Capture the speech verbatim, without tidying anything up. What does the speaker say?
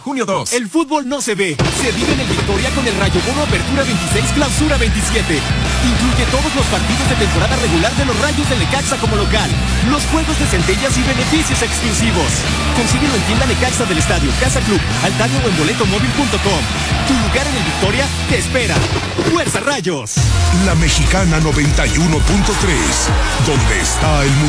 junio dos. El fútbol no se ve, se vive en el Victoria con el Rayo Bono Apertura veintiséis, Clausura veintisiete. Incluye todos los partidos de temporada regular de los Rayos del Necaxa como local, los juegos de centellas y beneficios exclusivos. Consíguelo en tienda Necaxa del Estadio, Casa Club, Altario o en boletomóvil punto com. Tu lugar en el Victoria te espera. ¡Fuerza Rayos! La Mexicana noventa y uno punto tres, donde está el mundo.